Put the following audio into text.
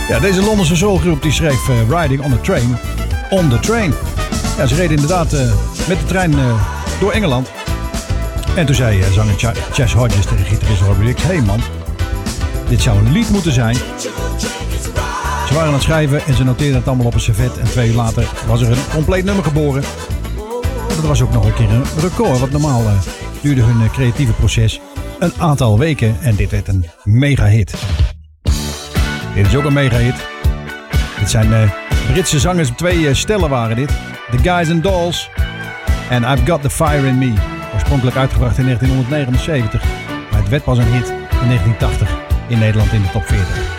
Ja, deze Londense soulgroep die schreef Riding on a Train, on the Train. Ja, ze reden inderdaad met de trein door Engeland. En toen zei zanger Chas Hodges tegen gitarist Robbie Ricks: hey man, dit zou een lied moeten zijn. Ze waren aan het schrijven en ze noteerden het allemaal op een servet. En 2 uur later was er een compleet nummer geboren. En dat was ook nog een keer een record. Want normaal duurde hun creatieve proces een aantal weken. En dit werd een mega hit. Dit is ook een mega hit. Dit zijn Britse zangers. 2 stellen waren dit. The Guys and Dolls. En I've Got the Fire in Me. Oorspronkelijk uitgebracht in 1979. Maar het werd pas een hit in 1980 in Nederland in de top 40.